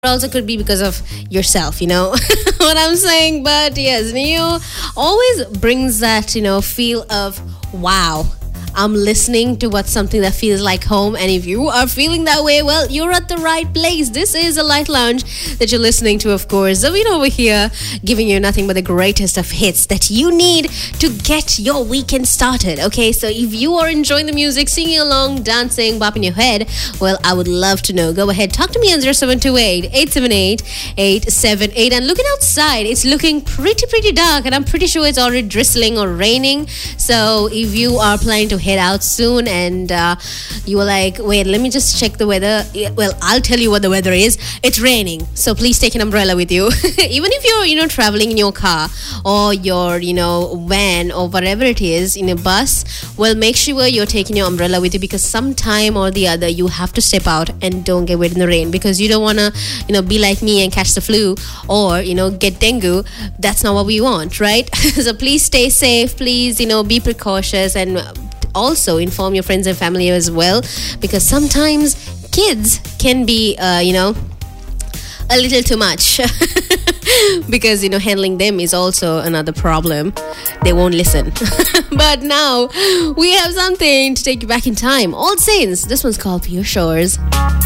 also could be because of yourself, what I'm saying. But yes, Neo always brings that, feel of wow. I'm listening to what's something that feels like home. And if you are feeling that way, well, you're at the right place. This is a light lounge that you're listening to, of course. Zaveen over here, giving you nothing but the greatest of hits that you need to get your weekend started. Okay, so if you are enjoying the music, singing along, dancing, bopping your head, well, I would love to know. Go ahead, talk to me on 0728-878-878. And looking outside, it's looking pretty dark. And I'm pretty sure it's already drizzling or raining. So if you are planning to head out soon and you were like, wait, let me just check the weather. Well, I'll tell you what the weather is. It's raining, so please take an umbrella with you. Even if you're traveling in your car or your van or whatever it is, in a bus, well, make sure you're taking your umbrella with you, because sometime or the other you have to step out and don't get wet in the rain, because you don't want to be like me and catch the flu or get dengue. That's not what we want, right? So please stay safe, please be precautious, and also inform your friends and family as well, because sometimes kids can be a little too much. Because handling them is also another problem. They won't listen. But now we have something to take you back in time. All Saints, this one's called Pure Shores.